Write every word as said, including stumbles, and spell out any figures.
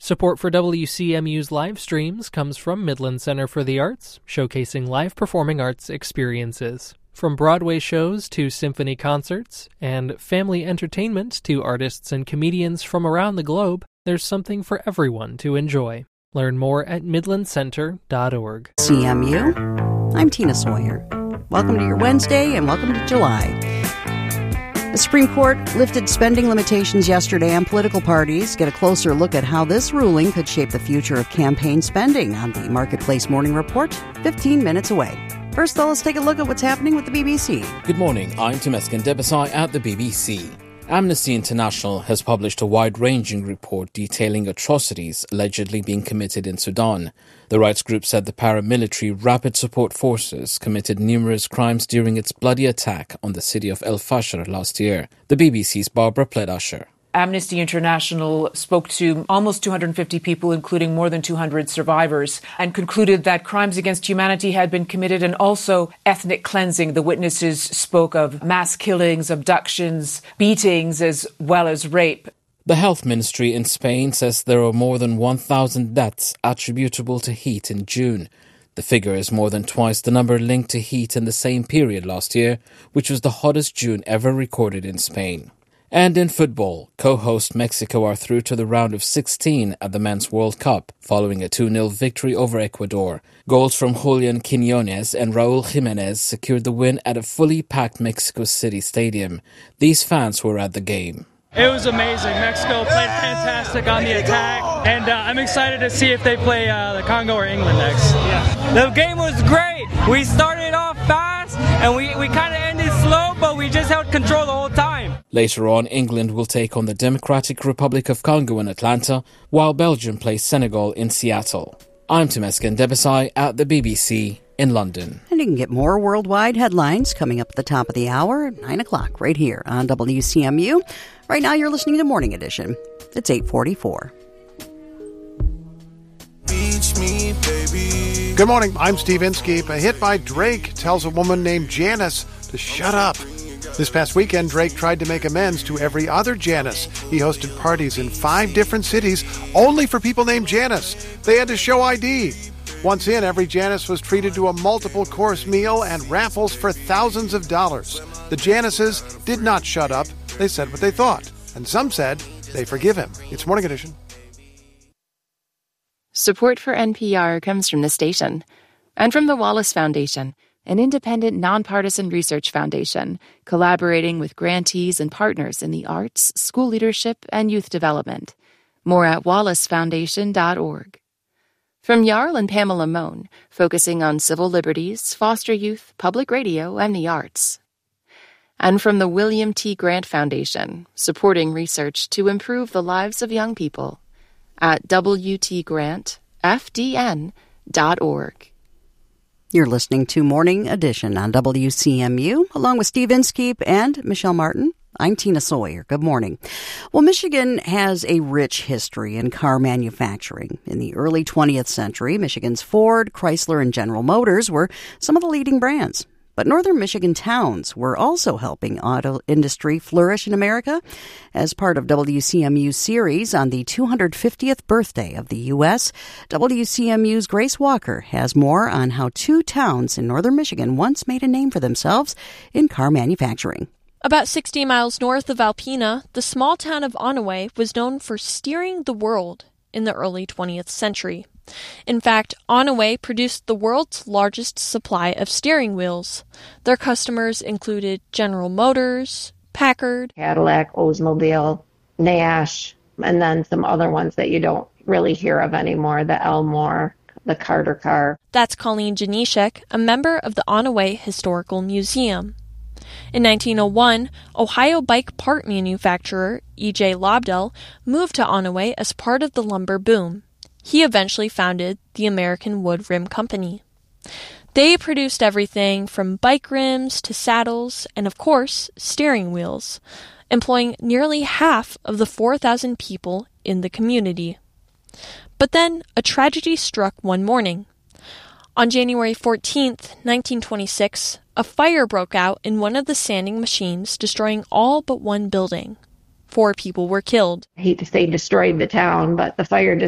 Support for W C M U's live streams comes from Midland Center for the Arts, showcasing live performing arts experiences. From Broadway shows to symphony concerts, and family entertainment to artists and comedians from around the globe, there's something for everyone to enjoy. Learn more at midland center dot org. C M U, I'm Tina Sawyer. Welcome to your Wednesday and welcome to July. The Supreme Court lifted spending limitations yesterday on political parties. Get a closer look at how this ruling could shape the future of campaign spending on the Marketplace Morning Report, fifteen minutes away. First, though, let's take a look at what's happening with the B B C. Good morning, I'm Temesgen Debesai at the B B C. Amnesty International has published a wide-ranging report detailing atrocities allegedly being committed in Sudan. The rights group said the paramilitary Rapid Support Forces committed numerous crimes during its bloody attack on the city of El Fasher last year. The B B C's Barbara Pledasher. Amnesty International spoke to almost two hundred fifty people, including more than two hundred survivors, and concluded that crimes against humanity had been committed and also ethnic cleansing. The witnesses spoke of mass killings, abductions, beatings, as well as rape. The health ministry in Spain says there are more than one thousand deaths attributable to heat in June. The figure is more than twice the number linked to heat in the same period last year, which was the hottest June ever recorded in Spain. And in football, co-host Mexico are through to the round of sixteen at the Men's World Cup, following a two nil victory over Ecuador. Goals from Julian Quiñones and Raúl Jiménez secured the win at a fully packed Mexico City stadium. These fans were at the game. It was amazing. Mexico played fantastic on the attack, and uh, I'm excited to see if they play uh, the Congo or England next. Yeah. The game was great. We started off fast, and we, we kind of ended slow, but we just held control the whole time. Later on, England will take on the Democratic Republic of Congo in Atlanta, while Belgium plays Senegal in Seattle. I'm Temesgen Debesai at the B B C in London. And you can get more worldwide headlines coming up at the top of the hour at nine o'clock right here on W C M U. Right now you're listening to Morning Edition. It's eight forty-four. Me, Good morning, I'm Steve Inskeep. A hit by Drake tells a woman named Janice to shut up. This past weekend, Drake tried to make amends to every other Janice. He hosted parties in five different cities only for people named Janice. They had to show I D. Once in, every Janice was treated to a multiple-course meal and raffles for thousands of dollars. The Janices did not shut up. They said what they thought. And some said they forgive him. It's Morning Edition. Support for N P R comes from the station and from the Wallace Foundation, an independent, nonpartisan research foundation collaborating with grantees and partners in the arts, school leadership, and youth development. More at wallace foundation dot org. From Jarl and Pamela Mohn, focusing on civil liberties, foster youth, public radio, and the arts. And from the William T. Grant Foundation, supporting research to improve the lives of young people at w t grant f d n dot org. You're listening to Morning Edition on W C M U, along with Steve Inskeep and Michelle Martin. I'm Tina Sawyer. Good morning. Well, Michigan has a rich history in car manufacturing. In the early twentieth century, Michigan's Ford, Chrysler, and General Motors were some of the leading brands. But northern Michigan towns were also helping auto industry flourish in America. As part of W C M U's series on the two hundred fiftieth birthday of the U S, W C M U's Grace Walker has more on how two towns in northern Michigan once made a name for themselves in car manufacturing. About sixty miles north of Alpena, the small town of Onaway was known for steering the world in the early twentieth century. In fact, Onaway produced the world's largest supply of steering wheels. Their customers included General Motors, Packard, Cadillac, Oldsmobile, Nash, and then some other ones that you don't really hear of anymore, the Elmore, the Carter car. That's Colleen Janishek, a member of the Onaway Historical Museum. In nineteen oh one, Ohio bike part manufacturer E J Lobdell moved to Onaway as part of the lumber boom. He eventually founded the American Wood Rim Company. They produced everything from bike rims to saddles and, of course, steering wheels, employing nearly half of the four thousand people in the community. But then a tragedy struck one morning. On January fourteenth, nineteen twenty-six, a fire broke out in one of the sanding machines, destroying all but one building. Four people were killed. I hate to say destroyed the town, but the fire